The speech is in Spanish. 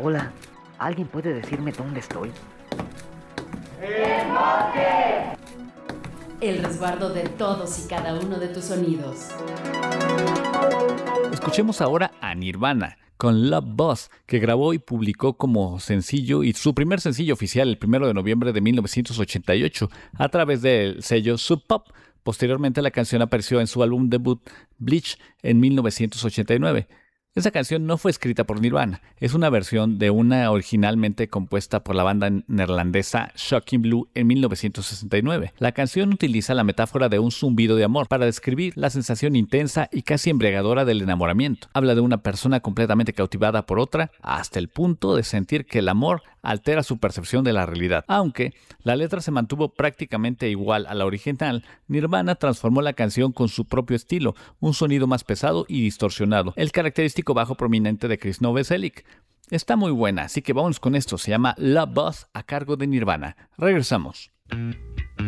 Hola, ¿alguien puede decirme dónde estoy? El resguardo de todos y cada uno de tus sonidos. Escuchemos ahora a Nirvana con Love Buzz, que grabó y publicó como sencillo y su primer sencillo oficial el 1 de noviembre de 1988 a través del sello Sub Pop. Posteriormente la canción apareció en su álbum debut Bleach en 1989. Esa canción no fue escrita por Nirvana, es una versión de una originalmente compuesta por la banda neerlandesa Shocking Blue en 1969. La canción utiliza la metáfora de un zumbido de amor para describir la sensación intensa y casi embriagadora del enamoramiento. Habla de una persona completamente cautivada por otra hasta el punto de sentir que el amor altera su percepción de la realidad. Aunque la letra se mantuvo prácticamente igual a la original, Nirvana transformó la canción con su propio estilo, un sonido más pesado y distorsionado. El característico bajo prominente de Chris Novoselic. Está muy buena, así que vamos con esto. Se llama Love Buzz a cargo de Nirvana. Regresamos.